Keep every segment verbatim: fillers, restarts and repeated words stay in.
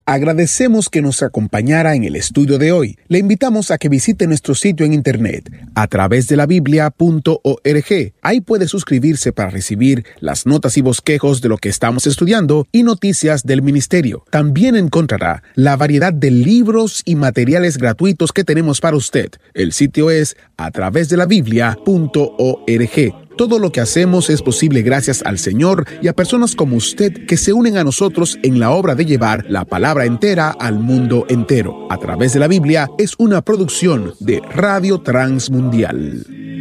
Agradecemos que nos acompañara en el estudio de hoy. Le invitamos a que visite nuestro sitio en internet a través de la biblia punto org. Ahí puede suscribirse para recibir las notas y bosquejos de lo que estamos estudiando y noticias del ministerio. También encontrará la variedad de libros y materiales gratuitos que tenemos para usted. El sitio es a través de la biblia punto org. Todo lo que hacemos es posible gracias al Señor y a personas como usted que se unen a nosotros en la obra de llevar la palabra entera al mundo entero. A través de la Biblia es una producción de Radio Transmundial.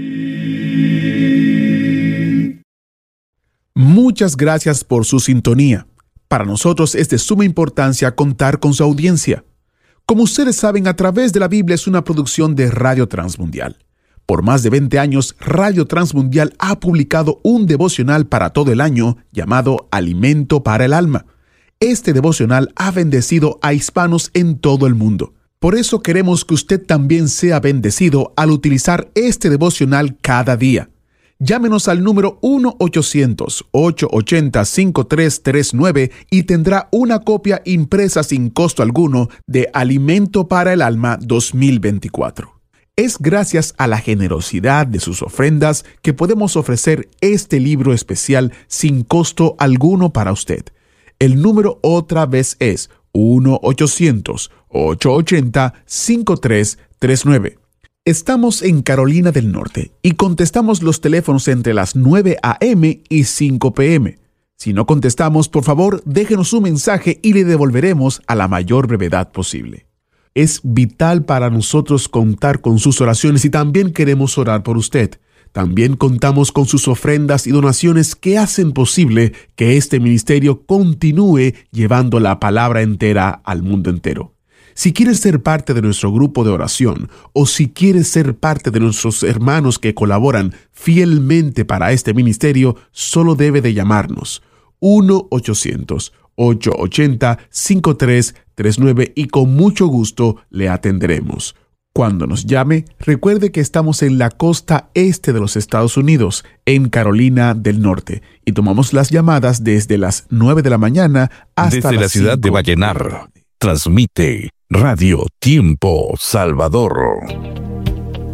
Muchas gracias por su sintonía. Para nosotros es de suma importancia contar con su audiencia. Como ustedes saben, A través de la Biblia es una producción de Radio Transmundial. Por más de veinte años, Radio Transmundial ha publicado un devocional para todo el año llamado Alimento para el Alma. Este devocional ha bendecido a hispanos en todo el mundo. Por eso queremos que usted también sea bendecido al utilizar este devocional cada día. Llámenos al número uno ochocientos, ocho ochenta, cinco tres tres nueve y tendrá una copia impresa sin costo alguno de Alimento para el Alma dos mil veinticuatro. Es gracias a la generosidad de sus ofrendas que podemos ofrecer este libro especial sin costo alguno para usted. El número otra vez es uno ochocientos, ocho ochenta, cinco tres tres nueve. Estamos en Carolina del Norte y contestamos los teléfonos entre las nueve a eme y cinco pe eme. Si no contestamos, por favor, déjenos un mensaje y le devolveremos a la mayor brevedad posible. Es vital para nosotros contar con sus oraciones y también queremos orar por usted. También contamos con sus ofrendas y donaciones que hacen posible que este ministerio continúe llevando la palabra entera al mundo entero. Si quieres ser parte de nuestro grupo de oración o si quieres ser parte de nuestros hermanos que colaboran fielmente para este ministerio, solo debe de llamarnos uno ochocientos, ocho ochenta, cinco tres tres nueve y con mucho gusto le atenderemos. Cuando nos llame, recuerde que estamos en la costa este de los Estados Unidos, en Carolina del Norte, y tomamos las llamadas desde las nueve de la mañana hasta desde las la ciudad de Vallenar. Transmite Radio Tiempo Salvador.